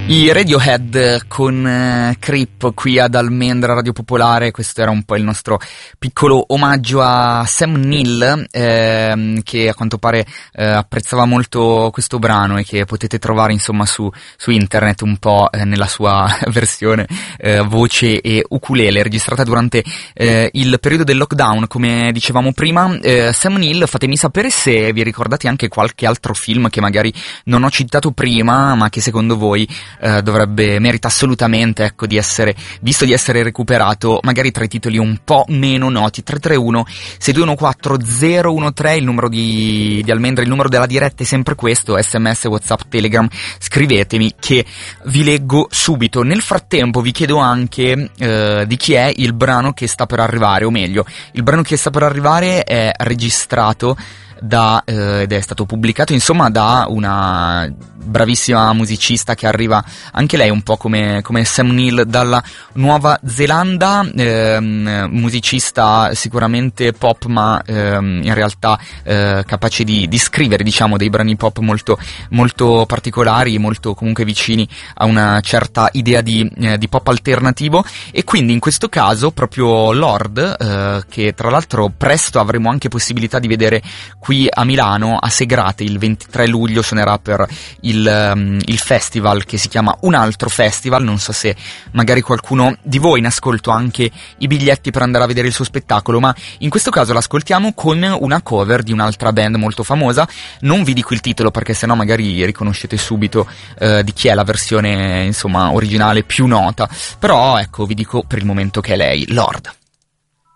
I Radiohead con Creep qui ad Almendra Radio Popolare. Questo era un po' il nostro piccolo omaggio a Sam Neill, che a quanto pare apprezzava molto questo brano e che potete trovare insomma su internet un po' nella sua versione voce e ukulele, registrata durante il periodo del lockdown, come dicevamo prima. Sam Neill, fatemi sapere se vi ricordate anche qualche altro film che magari non ho citato prima, ma che secondo voi merita assolutamente, ecco, di essere visto, di essere recuperato, magari tra i titoli un po' meno noti. 331 6214 013, il numero di Almendra, il numero della diretta è sempre questo, SMS, WhatsApp, Telegram, scrivetemi che vi leggo subito. Nel frattempo vi chiedo anche di chi è il brano che sta per arrivare, o meglio, il brano che sta per arrivare è registrato ed è stato pubblicato insomma da una bravissima musicista che arriva anche lei un po' come Sam Neill dalla Nuova Zelanda, musicista sicuramente pop, ma in realtà capace di scrivere, diciamo, dei brani pop molto, molto particolari, molto comunque vicini a una certa idea di pop alternativo. E quindi in questo caso proprio Lorde, che tra l'altro presto avremo anche possibilità di vedere qui a Milano, a Segrate, il 23 luglio suonerà per il festival che si chiama Un Altro Festival. Non so se magari qualcuno di voi in ascolto ha anche i biglietti per andare a vedere il suo spettacolo, ma in questo caso l'ascoltiamo con una cover di un'altra band molto famosa. Non vi dico il titolo perché sennò magari riconoscete subito di chi è la versione insomma originale più nota, però ecco, vi dico per il momento che è lei, Lorde.